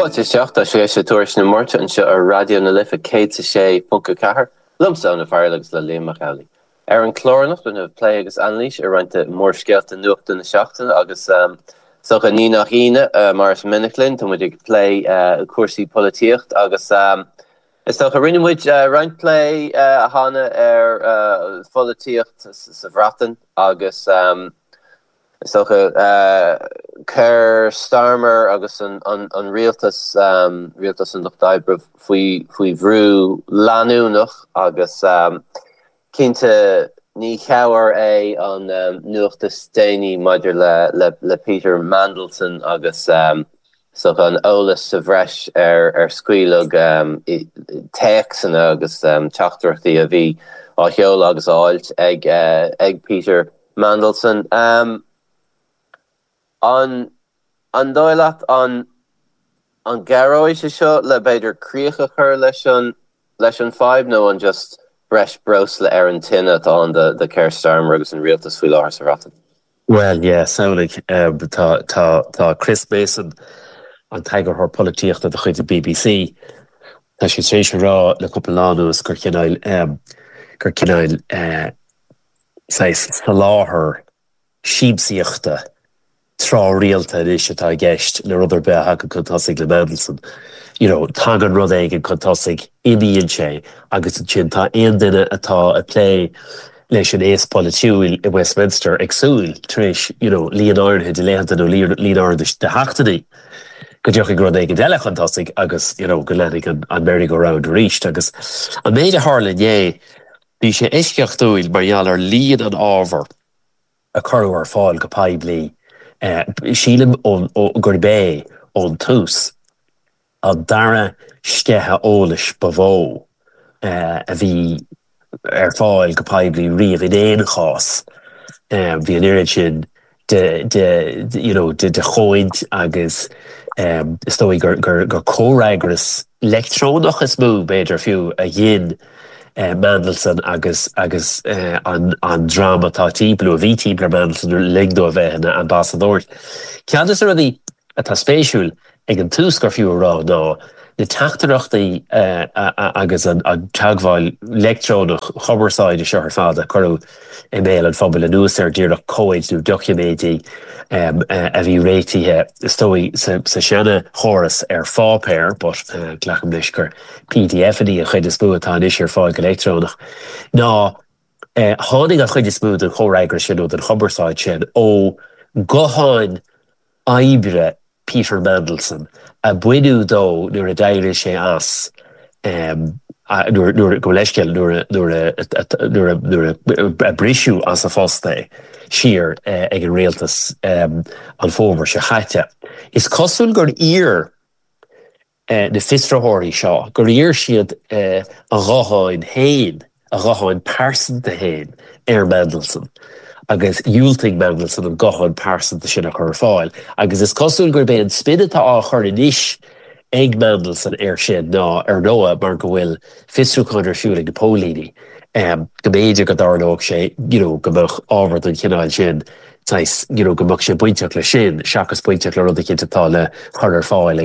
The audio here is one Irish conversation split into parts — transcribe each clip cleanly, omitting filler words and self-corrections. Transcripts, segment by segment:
Fáilte seachta sé sé tuairis na mórte an seo ar radio na lifa cé sé funca cethir, lumsa na fearlagus le léach ealaí. Ar an chlóranach buna lé agus anlís ar roiinte mór scealta nuachta na seachtaine agus socha ní nach ine mar miniclinn tá muid ag lé cuasaí políocht agus is socha rinnemuid roiint lé a hána ar políocht sa bhratan agus socha Ker Starmer agus an rialtas rialtas an Lochdaibbre faoi bhrú leanúnach agus cinnte ní cheabhar é an nuachtas déanaí maidir le Peter Mandelson agus socha an eolas sa bhreis ar scuilug teachsanna agus teachtarachtaí a bhí á cheol agus áilt ag Peter Mandelson. An dóileat an garóid seo le beidir críocha chur leis an five nó an just breis bros le ar an tinine tá an de Keir Starmer agus an rialtas faoi láthar sa ratan. Well, yeah, soundig tá Chris Mason an taigar thar políochta a chuid BBC. Tá sé sé rá le cúpla láús gur cinál sa láthair síbsíochta trá rialta is atá gceist le rudidir be ha go chutásigh le Mandelson. You know, tá an rud éige chutásigh imíonn sé agus sin tá aon duine atá a lé leis an éas politiúil i Westminster agsúil tríis, you know, líon áirithe de léhananta nó líon áirithe de heachtaí. Go dteoch ag rud éige deile chutásigh agus, you know, go lenig an merry-go-round ríist agus an méide Harlan é bhí sé éisceachtúil margheall ar líon an ábhar a chorú ar fáil go paibli sílim gur bé ón tús a dara scethe ólis bavó a bhí ar fáil go paibli riamh in éon chás bhí an irid sin de choint agus stoi gur córaigras lectrónach is mú beidir fiú a dhéin Mandelson agus an drama tá tíblu a bhí tíblar Mandelson lingdó a bheith an ambassador. Ceann is ruí atá spéisiúil ag an túscar fiú rá ná na teachtarachtaí agus an teagmháil lectrónach chobaráide seo ar fada chuú email an fphobal an nuas ar díreach cóid nó documéntí a bhí réitithe stoi sa seanna choras ar fápéir, but ghlacham leis gur PDF-í a chuid is bú atá is ar fáil go lectrónach. Ná tháinig a chuid is bú an chóráigra sin ó den chobaráid sin ó goháin aibre Peter Mandelson a buinú dó nuair a daire sé as nuair go leisceil nuair a brisú as a fósta siar ag an réaltas an fómar se chaite. Is cosúil gur ír na fistráthirí seo, gur ír siad a ghaáin héin, a ghaáin persanta héin ar Mandelson. Agus Yulting Mandelson an ghaáin persanta sin a chur fáil. Agus is cosúil gur bé an spinata á chur inis ag Mandelson ar sin ná ar nóa mar go bhfuil fistrúcháidir siúla go pólíní. Go méidir go darlóg sé, gomach ábhar an cinál sin, tais, gomach sé buinteach le sin, seachas buinteach le rud a cinntatá le chur ar fáil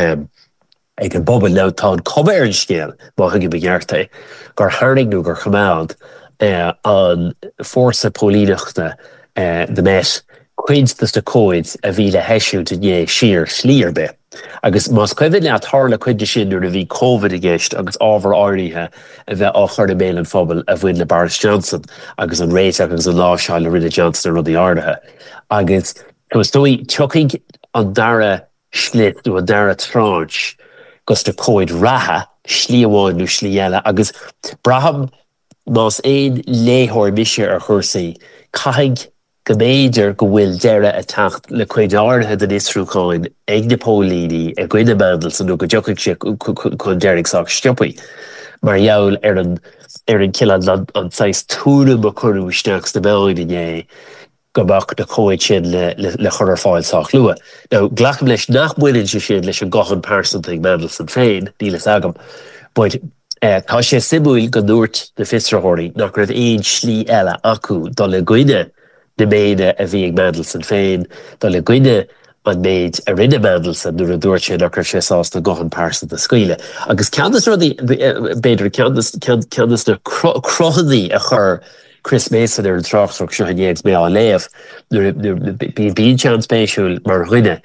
ag an bobbal leutá cuma ar an scéal, má chuige begearta, gur tharningnú gur chomád an fórsa pólíneachta de met cuidstas de cóid a bhí le heisiú de né siar slíar be. Agus más cuimhin le tharla cuide sin nuair a bhí COVID a gceist agus ábhar áirithe a bheith á chuir mail an phobal a bhain le Boris Johnson agus an réite agus an láseáil le rinne Johnson a rudí áirithe. Agus stoi tuigh an dara slit nó an dara tranche gus de cóid ratha slíomháin nó slíeile agus braham más éon léthóir mise ar chuirsaí caiig go méidir go bhfuil deire a tacht le chuid áirithe den isrúcháin ag na pólíní a gcuine Mandelson nó go deochaigh sé chun deireadh sách stiopaí. Mar gheall ar an cilead an sais túnam a churú isteach na meáin inné gomach na cóid sin le chur ar fáil sách lua. Now, ghlacham leis nach buineann sé sin leis an gcothan persanta ag Mandelson féin, dílas agam, but tá sé simúil go dúirt na fistráthirí nach raibh éon slí eile acu dá le gcuine na méine a bhí ag Mandelson féin, dá le gcuine an méid a rinne Mandelson nuair a dúirt sé nach raibh sé sásta gohan páirsa a scuile. Agus ceantas rudí beidir ceantas na crochadaí a chur Chris Mason ar an trachtrach seo héag mé á léamh bíon sean spéisiúil mar chuine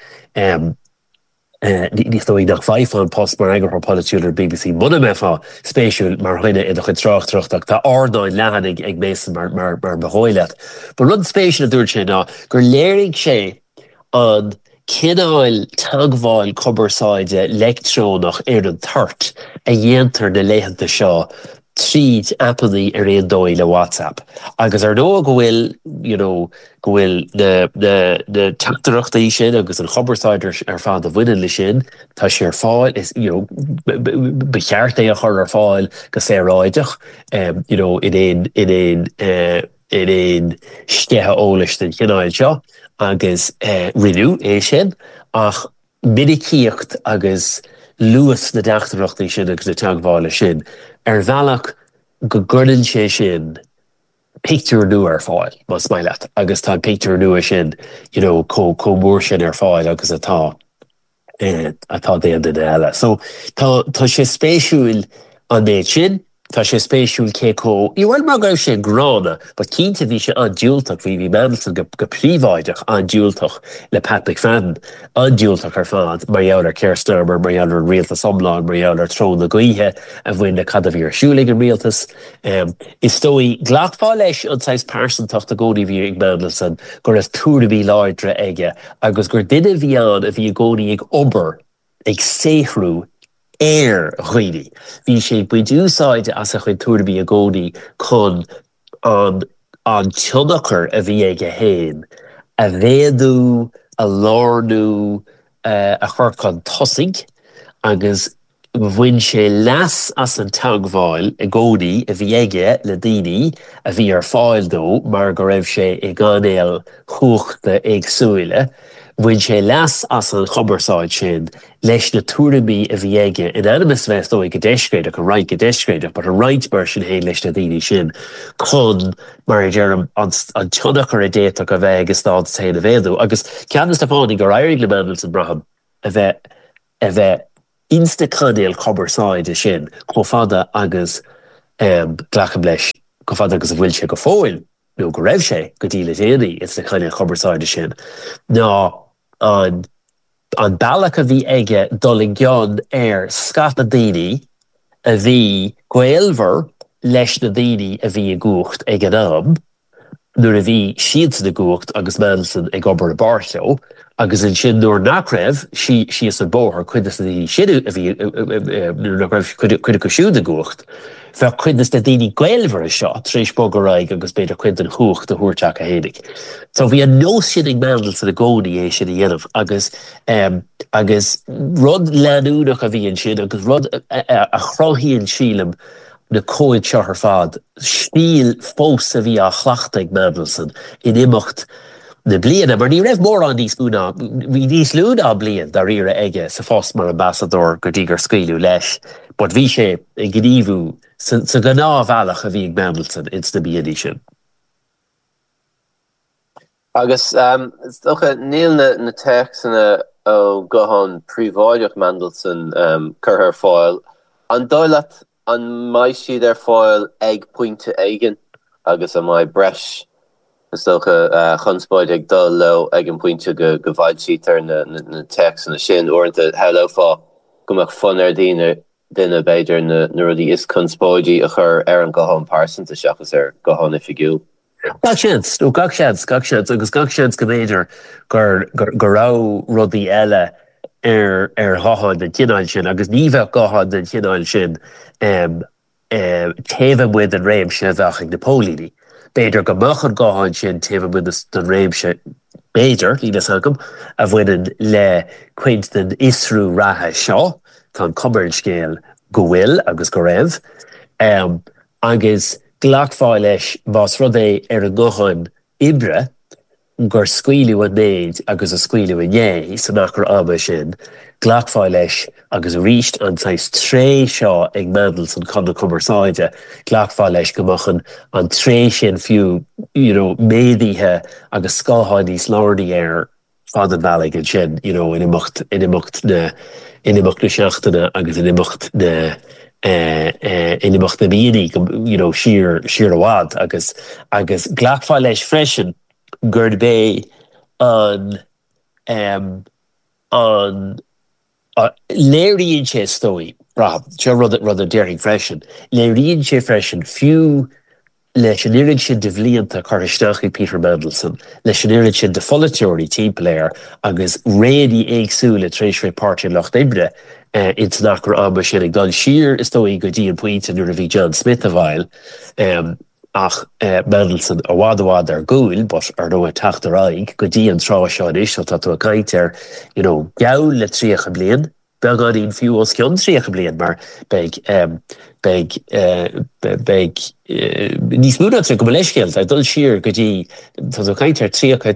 ní dóí nach bhaithán post mar agur polúir BBC muna meá spéisiúil mar chuine in chu trachtrachtach tá ádáin lehannig ag Mason mar behoileat. Ba rud spéisiú a dúirt sé ná gur léirigh sé an cinnáil tagháil cobaráide lectrónach ar an tart a dhéantar na léhananta seo tríd appaí ar réon dóil le WhatsApp. Agus ar nó go bhfuil na teachtarachtaí sin agus an chobaráidir ar fád a bhuiine le sin, tá sé ar fáil is becheart é a chur ar fáil go sé ráideach in éon scethe ólas den cinnáil seo agus rinú é sin ach minicíocht agus luas na deachtarachtaí sin agus na teagháile sin ar bhealach go gcuireann sé sin pictiúr nua ar fáil mas maileat agus tá pictiúr nua sin comór sin ar fáil agus atá déan den eile. So tá sé spéisiúil an méid sin, tá sé spéisiúil cécó bhfuil mar gaibh sé grána, ba cínta bhí sé an dúilteach bhí Mandelson go príomháideach an dúilteach le Pat McFadden an dúilteach ar fad mar dheall ar Keir Starmer, mar dheall ar rialtas omláin, mar dheall ar trón na gaothe a bhain na cad a bhí ar siúlaigh an rialtas. Is dói ghlaachfá leis an sais persantacht a gcónaí bhí ag Mandelson gur is túra bhí láidre aige agus gur duine bhí an a bhí gcónaí ag obair ag séhrú chuoine. Bhí sé buid úsáide as a chuid túirbí a gcónaí chun an tionachar a bhí ag a héin, a bhéadú, a lárnú, a chur chun tosaigh, agus bhain sé leas as an teagmháil a gcónaí a bhí aige le daoine a bhí ar fáil dó mar go raibh sé i gcainéal chuachta agsúile, bhain sé leas as an chobaráid sin leis na túraimí a bhí aige in animas bheits dó go deisgréideach a right go deisgréideach, but a right mar sin héin leis na daoine sin chun mar dearm an tionachar a déach a bheith agus stád ta a bhéadú. Agus ceannas tápáinnig gur éirigh le Mandelson braham a bheith insta canéal chobaráide sin go fada agus glacham leis go fada agus a bhfuil sé go fóil nó go raibh sé go dtí le déanaí is na canéal chobaráide sin. Ná an bailach a bhí aige dul i gceann ar scat na daoine a bhí gaelmhar leis na daoine a bhí a gúcht ag an am, nuair a bhí siad na gúcht agus Mandelson ag obair a barló, agus in sin nuair nach raibh si is an bóthar chuidas na daoine siadú a bhí nuair nach raibh chuide go siúd na gúcht. Bheith chuidas na daoine gaelmhar is seo tréis bógaráig agus beidir chuid an chucht a thuairteach a hénig. So bhí an nó sin ag Mandelson a gcónaí é sin a dhéanamh agus rud leanúnach a bhíonn sin agus rud a chrothíonn sílam na cóid seo ar fad stíl fós a bhí a chhlaachta ag Mandelson in imimecht na bliana, mar ní raibh mór an níos lúna, bhí níos lúna blian dar ire aige sa fós mar ambassador go dtí gur scaoileú leis, but bhí sé i gníomhú sa gná bhealach a bhí ag Mandelson ins na bíanaí sin. Agus is docha níl na textsanna ó gohan príomháideach Mandelson chur ar fáil. An dóileat an mai siad ar fáil ag pointe aigen agus a mai breis is docha chunspóid ag dul le ag an pointe go bhaid siad ar na textsanna sin orintanta heile fá gomach fun ar duine beidir na rudí is chunspóidí a chur ar an gohan pársanta seachas ar gohan I figiúil. Gach seans agus gach seans go méidir gur rá rudaí eile ar tháiháid den cinnáil sin agus ní bheith gáháid den cinnáil sin taobh muid an réim sin bheach ag na pólíní. Beidir go mbeadh an gáháid sin taobh muid den réim sin beidir lína sagam a bhainean le cuint den isrú ratha seo tá cumbeird scéal go bhfuil agus go raibh agus ghlaachfáil leis bás rud é ar an gcóchain ibre gur scaoileú an méid agus a scaoileú an dhé san nachar ama sin, ghlaachfáil leis agus a ríist an sais tré seo ag Mandelson chun na cumarsáide, ghlaachfáil leis go mbeadh an tré sin fiú méadaithe agus scáthán níos lárnaí ar fad an bhealaigh an sin, in imeacht na seachtaine agus in imeacht na míonaí, siar a bhád agus ghlaachfáil leis freisin gur bé an léiríonn sé stóí se rud a déirigh freisin. Léiríonn sé freisin fiú leis an irid sin de bhlianta choristeachí Peter Mandelson, leis an irid sin de foliteorí teampléir agus réadí éagsúla trééis fé páirtí Loch Dibre ins nach gur amba sin ag dul siar is dóí go dtí an puinte nuair a bhí John Smith a bhail ach Mandelson a bhád ar gúil, but ar nó a tacht a raig go dtí an trá seán is tá tú a caiint ar geall le tríocha blian, beag an íon fiú os cion tríocha blian mar beag níos múna go leiscéalt a dul siar go dtí tá tú caiint ar tríocha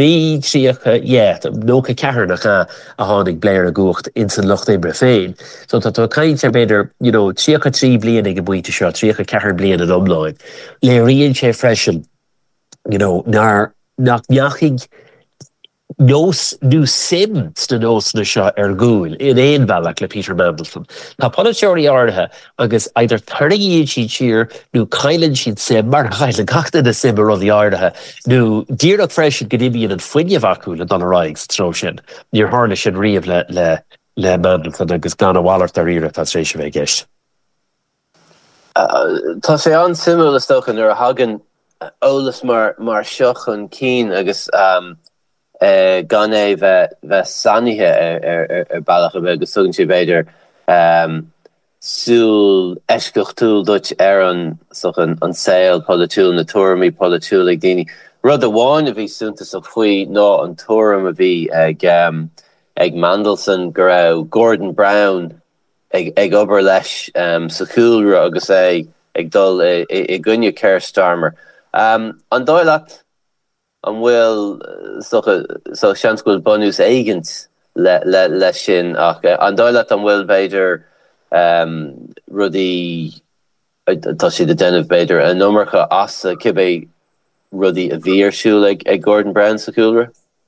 nócha cearnach a tháinig bléir a gúcht in san Loch Dibre féin. So tá tú caiint ar beidir tríocha trí blian ag go buinte seo, tríocha cearn blian an omláin. Léiríonn sé freisin nach neachig nós nú sim sta nós na seo ar gúil in éon bhealach le Peter Mandelson. Tá politeorí áirithe agus idir thuirigíonn siad siar nó cailann siad sim mar chaile gachta na sim a rudí áirithe nó díreach freisin go dtí an foiineamh acu le don raig tro sin. Níor tharla sin riamh le Mandelson agus gan bhhailart ar ire tá sé bheith gceist. Tá sé an simú stochan ar a hagan ólas mar seoch an cín agus gan é bheith sanithe ar bailach a bheith agus tugann si beidir súl eisceach túl duit ar an saoil polytúil na tuairimí polytúil ag daoine. Rud a bháin a bhí súnta sa faoi ná an tuairim a bhí ag Mandelson go raibh Gordon Brown ag obair leis sa chúlra agus ag dul i gunne Keir Starmer. An dóileat an bhfuil so seanscoil bonús éigent le sin ach an dóileat an bhfuil beidir rudí tá siad a denmh beidir a nómarcha as cibé rudí a bhírsúil ag Gordon Brown sa cúlra?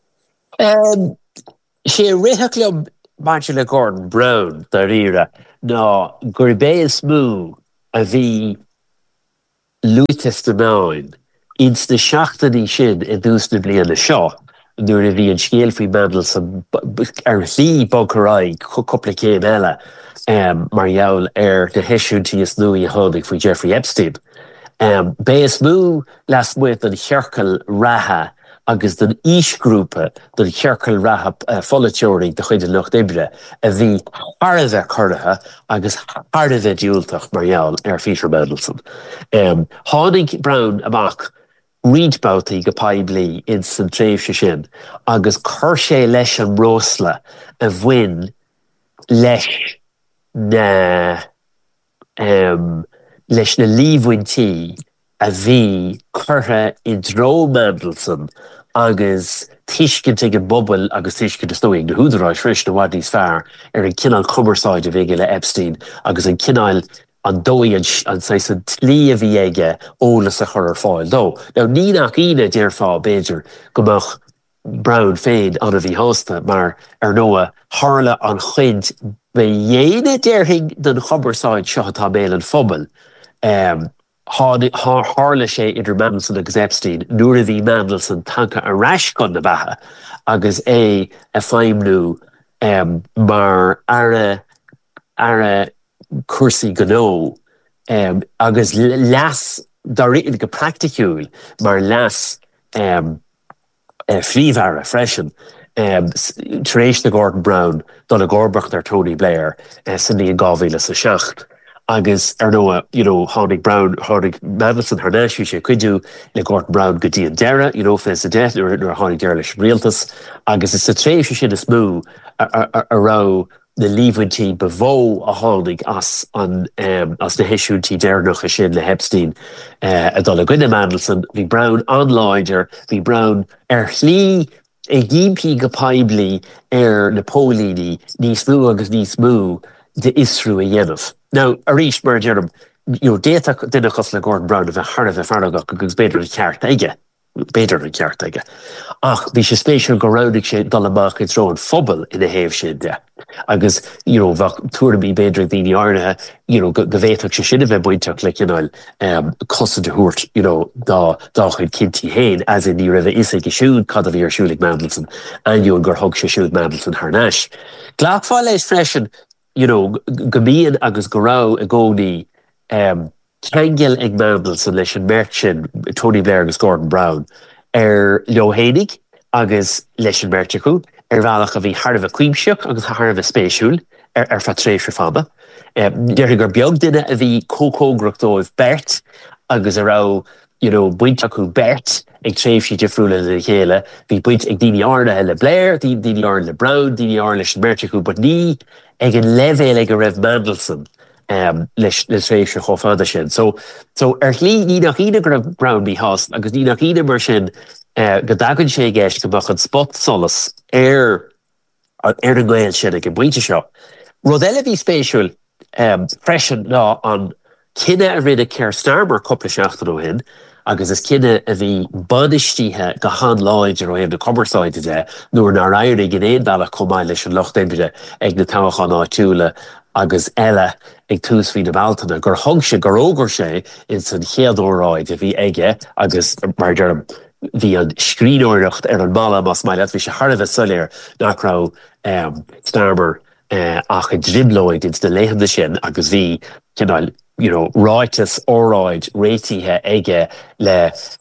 sé rétheclub máinte le Gordon Brown dar ire ná gur bé is mú a bhí luútas de máin ins na seachtaí sin i dús na bliana seo nuair a bhí an scéal faoi Mandelson ar lí bograig coppla céim eile mar gheall ar na heisiúntí is nuí a tháinig faoi Jeffrey Epstein. Bé is mú leas muid an chearcail ratha agus den ísgrúpa den chearcail ratha foliteorí de chuid an Loch Dibre a bhí ardheith chuirithe agus ardheith diúltach mar gheall ar Peter Mandelson. Tháinig Brown amach riadbátaí go paibli in san tréimhse sin agus chuir sé leis an rósla a bhain leis na líomhaintí a bhí curtha i dtreo Mandelson agus tuiscint ag an bubal agus tuiscint is nóí na húdaráid fris na bhhaidís fearr ar an cinál cumarsáid a bhí le Epstein agus an cinál an dói an tlí a bhí aige ólas a chur ar fáil dó. Now ní nach ine déir fá Beiidir gomach Brown féin an a bhí hósta mar ar nóa tharla an chuid be dhéine déirthing den chumarsáid seo atá béal an phobal. Tharla sé idir Mandelson agus Epstein nuair a bhí Mandelson tanca a rais chun na bheatha agus é a feimnú mar ara cuasaí gnó agus leas daríonn go practicúil mar leas phríomhara freisin tréis na Gordon Brown dul a gcórbreacht ar Tony Blair san ní an 2007. Agus ar nóa tháinig Brown tháinig Mandelson th náisiú sé cuidú le Gordon Brown go dtí an deire fés a deith nuair tháinig deire leis rialtas agus is sa tréimhse sin is mú ará na líomhaintí bhó a tháinig as na heisiúntí déirneach a sin le Epstein a dul a gcuine Mandelson, bhí Brown anláidir, bhí Brown ar chlí ag gímpí go paibli ar na pólíní níos mú agus níos mú de isrú a dhéanamh. Now, a rís mar dearm, déach duine chus le Gordon Brown a bheith thar a bheith farnagach agus beidir a ceart aige. beidir an ceart aige. Ach, bhí sé spéisiúil go ranig sé dul amach is ró an phobal ina héamh sin de. Agus, bhah túra bí beidir daoine áirithe, go bhhéach sé sinna bheith buinteach le cosad de thuirt, dá chuid cinnti héin, as in ní rah is ag siúd cad a bhí ar siúlig Mandelson, aniuúil gur thug sé siúd Mandelson thnáis. Ghlaachfáil éis freisin, go mííon agus go rá a gcónaí Kangel ag Mandelson leis an mert sin Tony Blair agus Gordon Brown leohénig agus leis an mert acu bhealach a bhí Harbh cuimseach agus Harbh spéisiúil fa tréifre fada. Deir gur beag duine a bhí cócógrachtdóibh bert agus a rá buint acu bert ag tréifhí difriúla le chéile, bhí buint ag daoine áirithe le Blair, daoine áirithe le Brown, daoine áirithe leis an mert acu, but ní ag an levéil ag a raibh Mandelson. Leis rééis chofada sin. So lí ní nach ine gur Brown bí has, agus ní nach ine mar sin go dagann sé gist go bach an spot solas an ghail sin ag an buinte seo. Rud eile bhí spéisiúil freisin ná an cinenne a rinne Keir Starmer coppla seachtain ó hin, agus is cinenne a bhí banistíthe go há láid ar óhéim na commerceáide de, nuair ná rair gin éon bailach comáil leis an lochtaimide ag na táchán áitiúla agus eile ag tús hí na bháltainna, gur thug sé gur ógur sé in san chéadóráid a bhí aige agus mar dearm hí an scríóireacht ar an mala mas maiile bhí sé Harbh soléir nach rá Starmer ach a driblóid ins na léhanna sin agus bhí ráitas óráid réitithe aige leis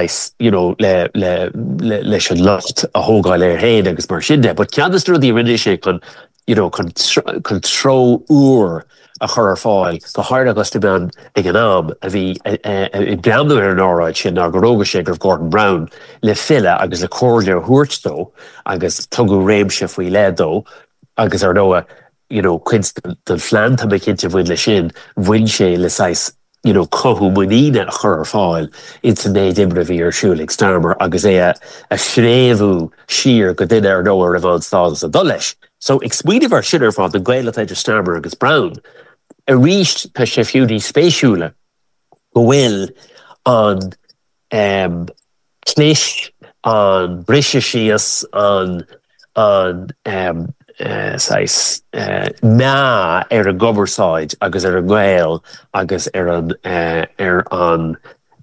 an lucht a thógáil ar héin agus mar sin de, but ceannas rudí rinne sé chun tro úr a chur ar fáil go háir agus tu ben ag an am a bhí i breanú ar an áráid sin ná goróga sé gur Gordon Brown le fiile agus le cóirle thuirtdó agus tugu réimse faoi ledó agus ar nóa cuins den phlean me cinnte bhain le sin bhain sé le sais cothú muíine a chur ar fáil in san néad imre bhí ar siúlig Starmer agus é a shréimhú siar go duine ar nóir a bhain stádas a dul leis. So ag smuoineh ar sin ar fád an ghaile idir Starmer agus Brown a ríist tá sé fiúdaí spéisiúla go bhfuil an cléis an brise síos an ná ar a gobarsáid agus ar an ghail agus ar an